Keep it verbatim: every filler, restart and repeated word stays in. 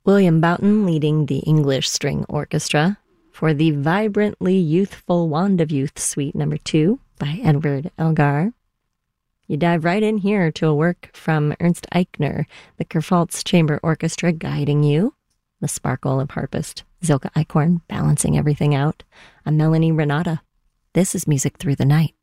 William Boughton leading the English String Orchestra for the vibrantly youthful Wand of Youth Suite Number two by Edward Elgar. You dive right in here to a work from Ernst Eichner, the Kurpfalz Chamber Orchestra guiding you, the sparkle of harpist Zilke Eichhorn balancing everything out. I'm Melanie Renata. This is Music Through the Night.